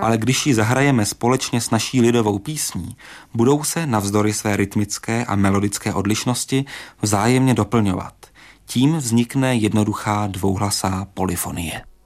ale když ji zahrajeme společně s naší lidovou písní, budou se navzdory své rytmické a melodické odlišnosti vzájemně doplňovat. Tím vznikne jednoduchá dvouhlasá polyfonie.